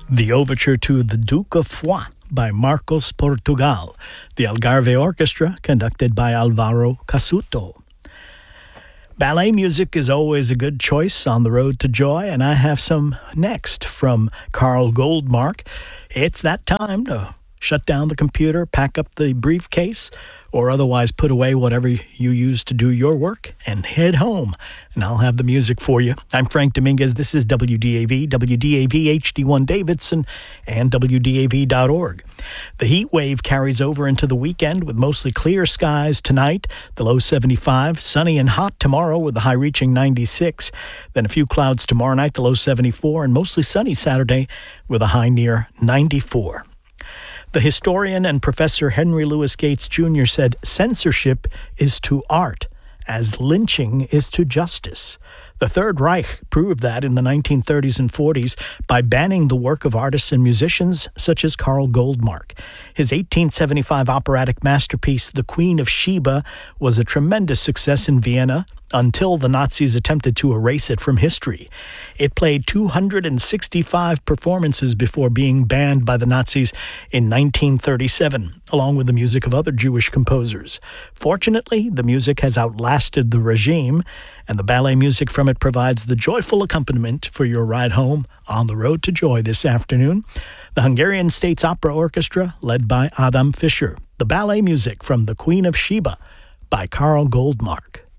The Overture to The Duke of Foix by Marcos Portugal. The Algarve Orchestra, conducted by Alvaro Casuto. Ballet music is always a good choice on the road to joy, and I have some next from Carl Goldmark. It's that time to shut down the computer, pack up the briefcase, or otherwise put away whatever you use to do your work and head home. And I'll have the music for you. I'm Frank Dominguez. This is WDAV, WDAV HD1 Davidson, and WDAV.org. The heat wave carries over into the weekend with mostly clear skies tonight, the low 75, sunny and hot tomorrow with the high reaching 96, then a few clouds tomorrow night, the low 74, and mostly sunny Saturday with a high near 94. The historian and Professor Henry Louis Gates Jr. said, "Censorship is to art as lynching is to justice." The Third Reich proved that in the 1930s and 40s by banning the work of artists and musicians such as Carl Goldmark. His 1875 operatic masterpiece, The Queen of Sheba, was a tremendous success in Vienna until the Nazis attempted to erase it from history. It played 265 performances before being banned by the Nazis in 1937, along with the music of other Jewish composers. Fortunately, the music has outlasted the regime, and the ballet music from it provides the joyful accompaniment for your ride home on the road to joy this afternoon. The Hungarian States Opera Orchestra, led by Adam Fischer. The ballet music from The Queen of Sheba by Carl Goldmark.